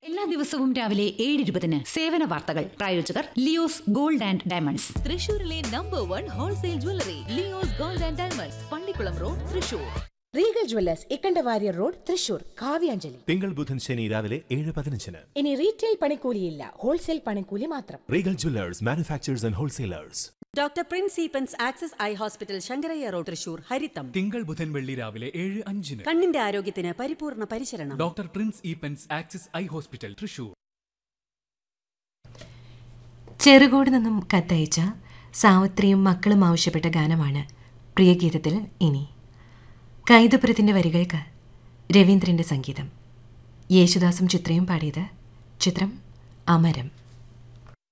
എല്ലാ ദിവസവും രാവിലെ 7:20 സേവന വാർത്തകൾ. പ്രായോജകർ ലിയോസ് ഗോൾഡ് ആൻഡ് ഡയമണ്ട്സ്. തൃശൂരിലെ #1 wholesale jewellery Leo's gold and diamonds, Pallikkulam road, Thrissur. Regal Jewellers, Ikkanda Warrier road, Thrissur. Kavyanjali തിങ്കൾ ബുധൻ ശനി രാവിലെ 7:15. ഇനി റീറ്റെയിൽ പണിക്കൂലിയില്ല, ഹോൾസെയിൽ പണിക്കൂലി മാത്രം. Regal Jewellers, manufacturers and wholesalers. Doctor Prince Eappen's access eye hospital, Sankaraiah road, Thrissur. ഹരിതം തിങ്കൾ ബുധൻ വെള്ളി രാവിലെ 7:05. കണ്ണിന്റെ ആരോഗ്യത്തിന് പരിപൂർണ പരിചരണം. Doctor Prince Eappen's access eye hospital, Thrissur. Cherukode നിന്നും കത്തയച്ച സാവിത്രിയും മക്കളും ആവശ്യപ്പെട്ട ഗാനമാണ് പ്രിയഗീതത്തിൽ ഇനി. കൈതപുരത്തിൻ്റെ വരികൾക്ക് രവീന്ദ്രൻ്റെ സംഗീതം. യേശുദാസും ചിത്രയും പാടിയത്. ചിത്രം അമരം.